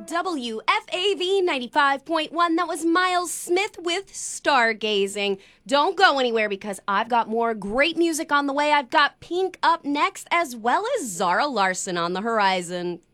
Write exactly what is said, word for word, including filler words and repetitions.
W F A V ninety-five point one. That was Miles Smith with Stargazing. Don't go anywhere because I've got more great music on the way. I've got Pink up next as well as Zara Larsson on the horizon.